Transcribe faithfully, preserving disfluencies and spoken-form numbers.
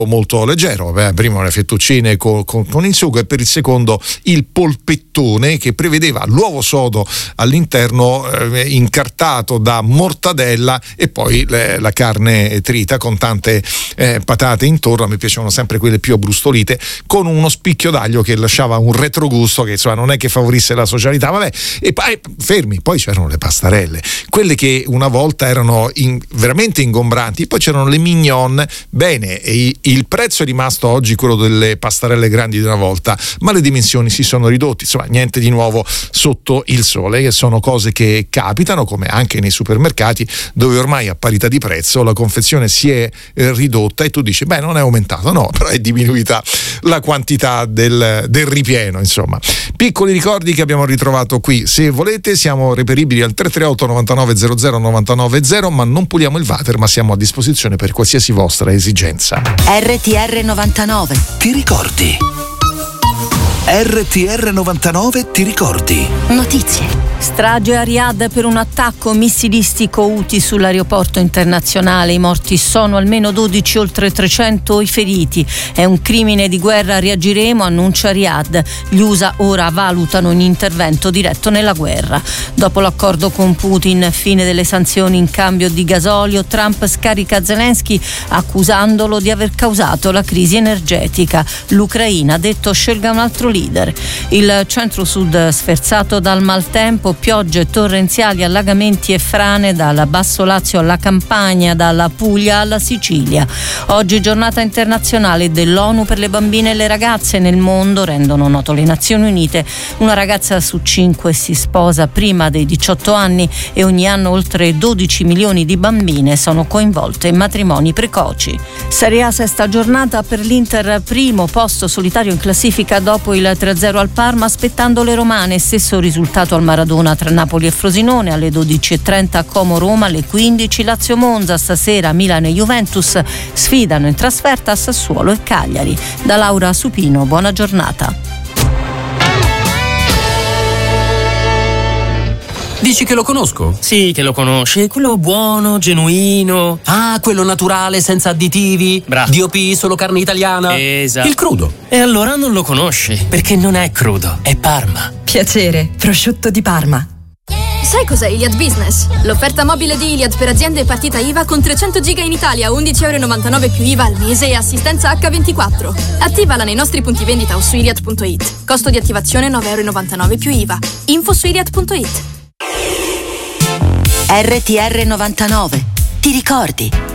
molto leggero, beh, prima le fettuccine con, con, con il sugo, e per il secondo il polpettone, che prevedeva l'uovo sodo all'interno, eh, incartato da mortadella, e poi le, la carne trita con tante eh, patate intorno. A me piacevano sempre quelle più abbrustolite, con uno spicchio d'aglio che lasciava un retrogusto che insomma non è che favorisse la socialità. Vabbè, e poi fermi, poi c'erano le pastarelle, quelle che una volta erano in, veramente ingombranti. Poi c'erano le mignon. Bene, e il prezzo è rimasto oggi quello delle pastarelle grandi di una volta, ma le dimensioni si sono ridotte. Insomma, niente di nuovo sotto il sole, che sono cose che capitano, come anche nei supermercati, dove ormai a parità di prezzo la confezione si è eh, ridotta, e tu dici beh, non è aumentato, no, però è diminuita la quantità del, del ripieno. Insomma, piccoli ricordi che abbiamo ritrovato qui. Se volete siamo reperibili al tre tre otto novantanove zero zero novantanove zero, ma non puliamo il water, ma siamo a disposizione per qualsiasi vostra esigenza. R T R novantanove. Ti ricordi? R T R novantanove ti ricordi? Notizie. Strage a Riyadh per un attacco missilistico Houthi sull'aeroporto internazionale. I morti sono almeno dodici, oltre trecento i feriti. È un crimine di guerra, reagiremo, annuncia Riyadh. Gli U S A ora valutano un intervento diretto nella guerra. Dopo l'accordo con Putin, fine delle sanzioni in cambio di gasolio, Trump scarica Zelensky accusandolo di aver causato la crisi energetica. L'Ucraina ha detto scelga un altro leader. Il centro-sud sferzato dal maltempo, piogge torrenziali, allagamenti e frane dal Basso Lazio alla Campania, dalla Puglia alla Sicilia. Oggi giornata internazionale dell'ONU per le bambine e le ragazze nel mondo. Rendono noto le Nazioni Unite, una ragazza su cinque si sposa prima dei diciotto anni e ogni anno oltre dodici milioni di bambine sono coinvolte in matrimoni precoci. Serie A, sesta giornata per l'Inter, primo posto solitario in classifica dopo il tre a zero al Parma, aspettando le romane. Stesso risultato al Maradona tra Napoli e Frosinone. Alle dodici e trenta Como Roma, alle quindici Lazio Monza. Stasera Milan e Juventus sfidano in trasferta Sassuolo e Cagliari. Da Laura Supino, buona giornata. Dici che lo conosco? Sì, che lo conosci. Quello buono, genuino. Ah, quello naturale, senza additivi. Bravo. D O P, solo carne italiana. Esatto. Il crudo. E allora non lo conosci, perché non è crudo, è Parma. Piacere, prosciutto di Parma. Sai cos'è Iliad Business? L'offerta mobile di Iliad per aziende partita I V A con trecento giga in Italia, undici virgola novantanove euro più I V A al mese e assistenza acca ventiquattro. Attivala nei nostri punti vendita o su iliad punto it. Costo di attivazione nove virgola novantanove euro più I V A. Info su iliad punto it. R T R novantanove. Ti ricordi?